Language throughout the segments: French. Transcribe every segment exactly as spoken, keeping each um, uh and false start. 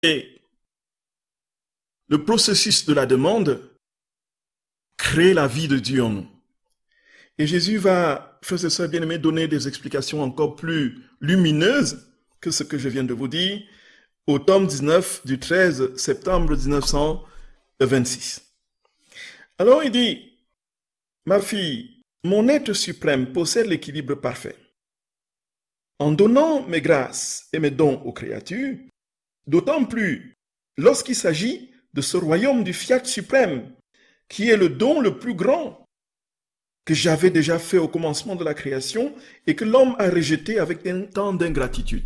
Et le processus de la demande crée la vie de Dieu en nous. Et Jésus va, frères et sœurs bien-aimés, donner des explications encore plus lumineuses que ce que je viens de vous dire au tome dix-neuf du treize septembre mille neuf cent vingt-six. Alors il dit, « Ma fille, mon être suprême possède l'équilibre parfait. En donnant mes grâces et mes dons aux créatures, d'autant plus lorsqu'il s'agit de ce royaume du fiat suprême, qui est le don le plus grand que j'avais déjà fait au commencement de la création et que l'homme a rejeté avec un tant d'ingratitude.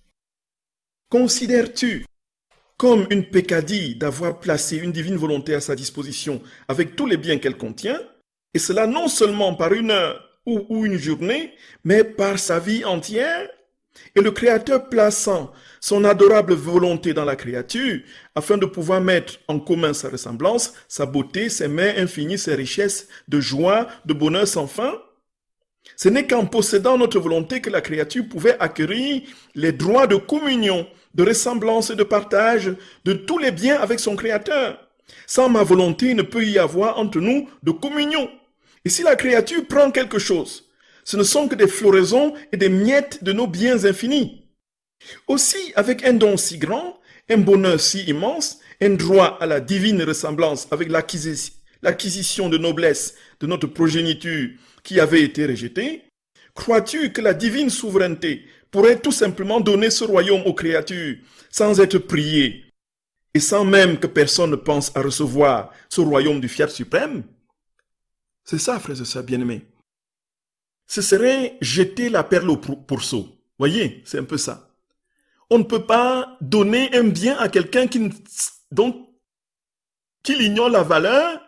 Considères-tu comme une peccadille d'avoir placé une divine volonté à sa disposition avec tous les biens qu'elle contient, et cela non seulement par une heure ou, ou une journée, mais par sa vie entière, et le Créateur plaçant son adorable volonté dans la créature, afin de pouvoir mettre en commun sa ressemblance, sa beauté, ses mains infinies, ses richesses de joie, de bonheur sans fin. Ce n'est qu'en possédant notre volonté que la créature pouvait acquérir les droits de communion, de ressemblance et de partage de tous les biens avec son Créateur. Sans ma volonté, il ne peut y avoir entre nous de communion. Et si la créature prend quelque chose, ce ne sont que des floraisons et des miettes de nos biens infinis. Aussi, avec un don si grand, un bonheur si immense, un droit à la divine ressemblance avec l'acquisition de noblesse de notre progéniture qui avait été rejetée, crois-tu que la divine souveraineté pourrait tout simplement donner ce royaume aux créatures sans être priée et sans même que personne ne pense à recevoir ce royaume du fiat suprême? C'est ça, frères et sœurs bien-aimés. Ce serait jeter la perle au pourceau. Voyez, c'est un peu ça. On ne peut pas donner un bien à quelqu'un qui, donc, qui ignore la valeur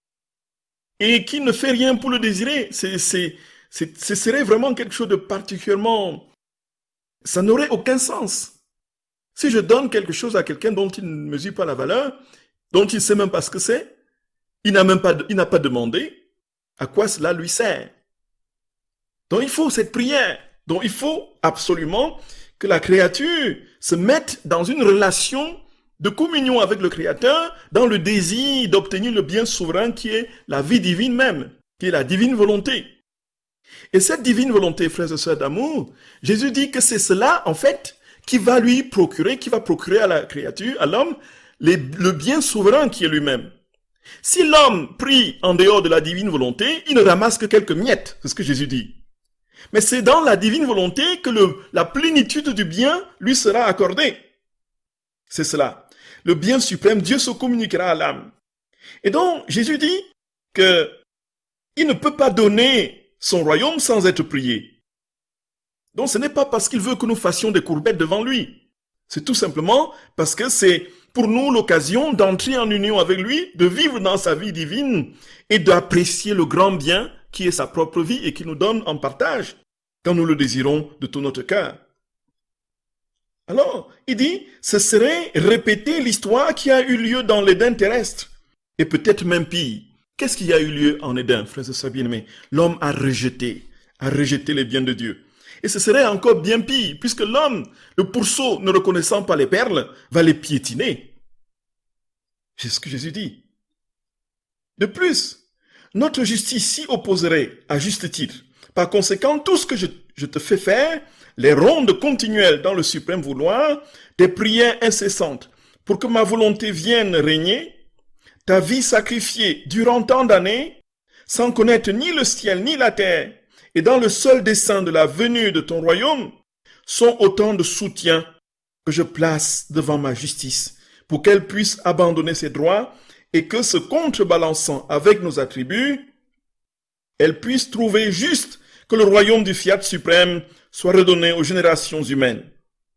et qui ne fait rien pour le désirer. C'est, c'est, c'est, ce serait vraiment quelque chose de particulièrement... Ça n'aurait aucun sens. Si je donne quelque chose à quelqu'un dont il ne mesure pas la valeur, dont il ne sait même pas ce que c'est, il n'a même pas, il n'a pas demandé, à quoi cela lui sert? Donc il faut cette prière. Donc il faut absolument que la créature se mette dans une relation de communion avec le Créateur, dans le désir d'obtenir le bien souverain qui est la vie divine même, qui est la divine volonté. Et cette divine volonté, frères et sœurs d'amour, Jésus dit que c'est cela, en fait, qui va lui procurer, qui va procurer à la créature, à l'homme, les, le bien souverain qui est lui-même. Si l'homme prie en dehors de la divine volonté, il ne ramasse que quelques miettes, c'est ce que Jésus dit. Mais c'est dans la divine volonté que le, la plénitude du bien lui sera accordée. C'est cela. Le bien suprême, Dieu se communiquera à l'âme. Et donc, Jésus dit que il ne peut pas donner son royaume sans être prié. Donc, ce n'est pas parce qu'il veut que nous fassions des courbettes devant lui. C'est tout simplement parce que c'est pour nous l'occasion d'entrer en union avec lui, de vivre dans sa vie divine et d'apprécier le grand bien qui est sa propre vie et qui nous donne en partage quand nous le désirons de tout notre cœur. Alors, il dit, ce serait répéter l'histoire qui a eu lieu dans l'Éden terrestre, et peut-être même pire. Qu'est-ce qui a eu lieu en Éden, frères et sœurs bien-aimés? L'homme a rejeté, a rejeté les biens de Dieu. Et ce serait encore bien pire, puisque l'homme, le pourceau, ne reconnaissant pas les perles, va les piétiner. C'est ce que Jésus dit. De plus, notre justice s'y opposerait à juste titre. Par conséquent, tout ce que je, je te fais faire, les rondes continuelles dans le suprême vouloir, des prières incessantes, pour que ma volonté vienne régner, ta vie sacrifiée durant tant d'années, sans connaître ni le ciel ni la terre, et dans le seul dessein de la venue de ton royaume, sont autant de soutiens que je place devant ma justice, pour qu'elle puisse abandonner ses droits, et que, se contrebalançant avec nos attributs, elle puisse trouver juste que le royaume du fiat suprême soit redonné aux générations humaines.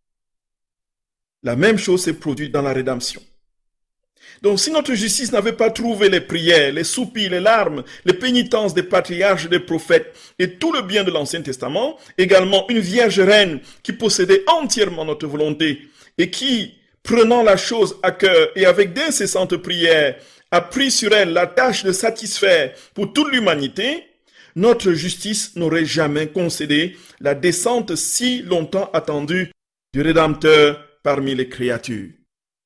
La même chose s'est produite dans la rédemption. Donc si notre justice n'avait pas trouvé les prières, les soupirs, les larmes, les pénitences des patriarches et des prophètes et tout le bien de l'Ancien Testament, également une vierge reine qui possédait entièrement notre volonté et qui, prenant la chose à cœur et avec d'incessantes prières, a pris sur elle la tâche de satisfaire pour toute l'humanité, notre justice n'aurait jamais concédé la descente si longtemps attendue du Rédempteur parmi les créatures.